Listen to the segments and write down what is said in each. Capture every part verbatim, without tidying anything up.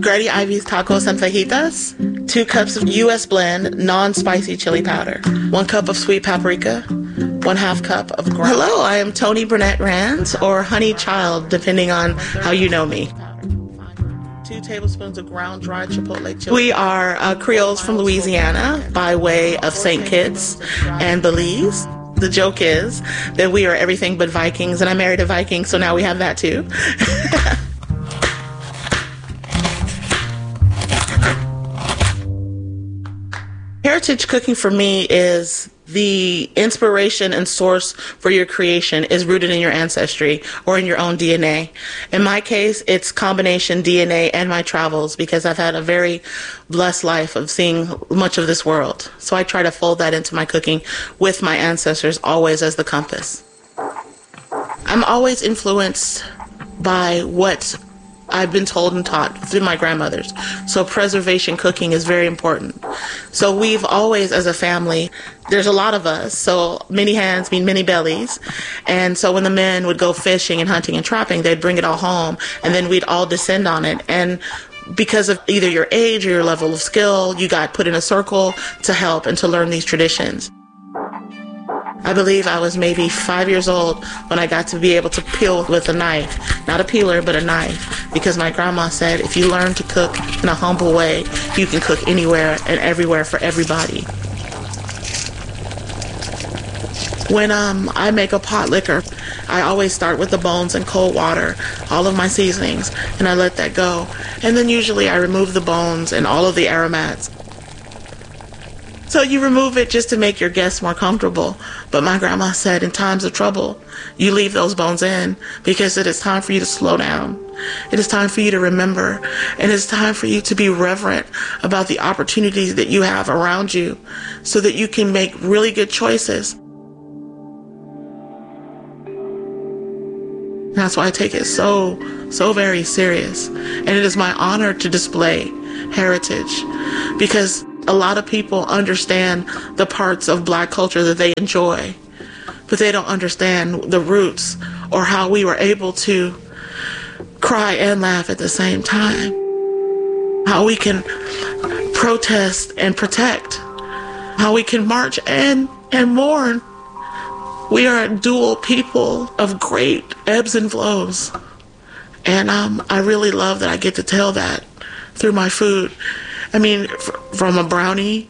Granny Ivy's tacos and fajitas, two cups of U S blend non-spicy chili powder, one cup of sweet paprika, one half cup of ground. Hello, I am Tony Burnett Rands, or Honey Child, depending on how you know me. Two tablespoons of ground dried chipotle chili. We are uh, Creoles from Louisiana by way of Saint Kitts and Belize. The joke is that we are everything but Vikings, and I married a Viking, so now we have that too. Heritage cooking for me is the inspiration and source for your creation is rooted in your ancestry or in your own D N A. In my case, it's combination D N A and my travels, because I've had a very blessed life of seeing much of this world. So I try to fold that into my cooking with my ancestors always as the compass. I'm always influenced by what I've been told and taught through my grandmothers. So preservation cooking is very important. So we've always, as a family, there's a lot of us, so many hands mean many bellies. And so when the men would go fishing and hunting and trapping, they'd bring it all home, and then we'd all descend on it. And because of either your age or your level of skill, you got put in a circle to help and to learn these traditions. I believe I was maybe five years old when I got to be able to peel with a knife. Not a peeler, but a knife. Because my grandma said, if you learn to cook in a humble way, you can cook anywhere and everywhere for everybody. When um, I make a pot liquor, I always start with the bones and cold water, all of my seasonings, and I let that go. And then usually I remove the bones and all of the aromats. So you remove it just to make your guests more comfortable. But my grandma said in times of trouble, you leave those bones in, because it is time for you to slow down. It is time for you to remember. And it's time for you to be reverent about the opportunities that you have around you so that you can make really good choices. That's why I take it so, so very serious. And it is my honor to display heritage, because a lot of people understand the parts of Black culture that they enjoy, but they don't understand the roots or how we were able to cry and laugh at the same time. How we can protest and protect. How we can march and, and mourn. We are a dual people of great ebbs and flows. And um, I really love that I get to tell that through my food. I mean, fr- from a brownie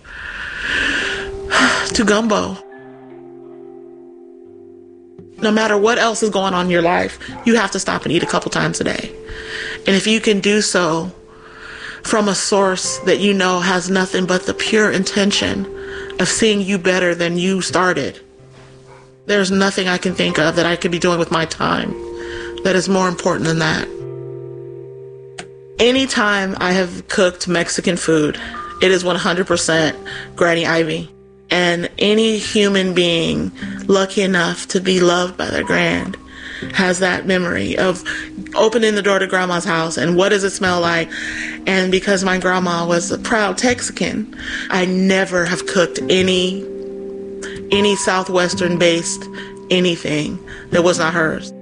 to gumbo. No matter what else is going on in your life, you have to stop and eat a couple times a day. And if you can do so from a source that you know has nothing but the pure intention of seeing you better than you started, there's nothing I can think of that I could be doing with my time that is more important than that. Anytime I have cooked Mexican food, it is one hundred percent Granny Ivy. And any human being lucky enough to be loved by their grand has that memory of opening the door to grandma's house and what does it smell like. And because my grandma was a proud Texican, I never have cooked any, any Southwestern based anything that was not hers.